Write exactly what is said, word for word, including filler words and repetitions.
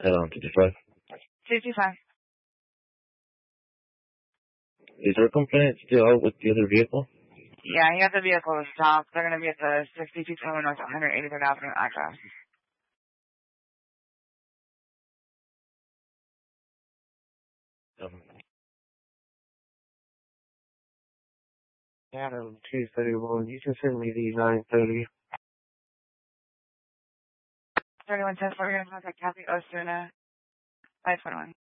Head on to the five. two two five. Is our complaint still out with the other vehicle? Yeah, he has the vehicle stopped. They're going to be at the sixty-two twenty North one eighty-third Avenue address. Um, Adam two thirty-one. You can send me the nine thirty. thirty-one ten, we're going to contact Kathy Osuna. five twenty-one.